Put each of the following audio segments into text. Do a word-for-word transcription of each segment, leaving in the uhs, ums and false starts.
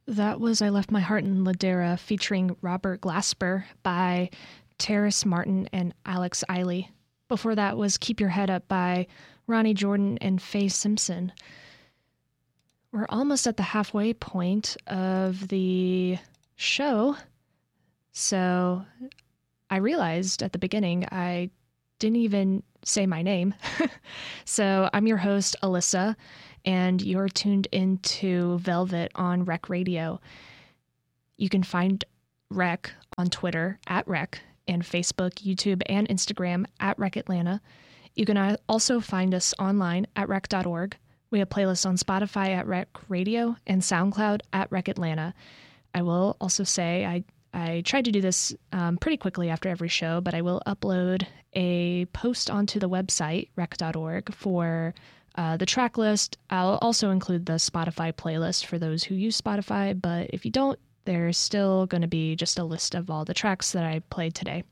That was I Left My Heart in Ladera featuring Robert Glasper by Terrace Martin and Alex Eiley. Before that was Keep Your Head Up by Ronnie Jordan and Faye Simpson. We're almost at the halfway point of the show, so I realized at the beginning I didn't even say my name. So I'm your host, Alyssa, and you're tuned into Velvet on Rec Radio. You can find Rec on Twitter at Rec and Facebook, YouTube, and Instagram at Rec Atlanta. You can also find us online at rec dot org. We have playlists on Spotify at Rec Radio and SoundCloud at Rec Atlanta. I will also say I I tried to do this um, pretty quickly after every show, but I will upload a post onto the website, rec dot org, for uh, the track list. I'll also include the Spotify playlist for those who use Spotify, but if you don't, there's still going to be just a list of all the tracks that I played today.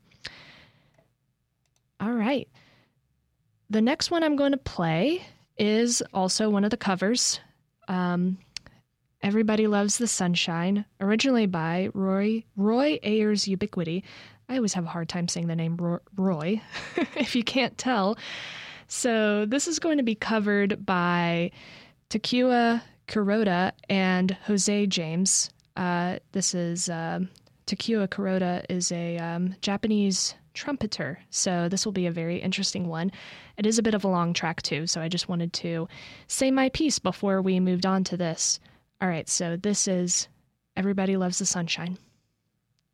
All right. The next one I'm going to play is also one of the covers. Um, Everybody Loves the Sunshine, originally by Roy Roy Ayers Ubiquity. I always have a hard time saying the name Roy, if you can't tell. So this is going to be covered by Takeo Kuroda and Jose James. Uh, this is uh, Takeo Kuroda is a um, Japanese trumpeter, so this will be a very interesting one. It is a bit of a long track too, so I just wanted to say my piece before we moved on to this. All right, so this is Everybody Loves the Sunshine.